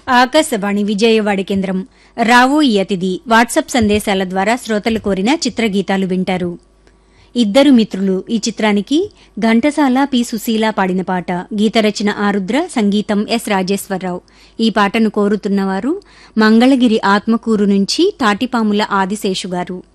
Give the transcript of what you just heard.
ఆకాశవాణి విజయవాడ కేంద్రం రావోయి అతిథి వాట్సాప్ సందేశాల ద్వారా శ్రోతలు కోరిన చిత్రగీతాలు వింటారు. ఇద్దరు మిత్రులు ఈ చిత్రానికి ఘంటసాల పి సుశీల పాడిన పాట. గీతరచన ఆరుద్ర, సంగీతం ఎస్ రాజేశ్వరరావు. ఈ పాటను కోరుతున్నవారు మంగళగిరి ఆత్మకూరు నుంచి తాటిపాముల ఆదిశేషు గారు.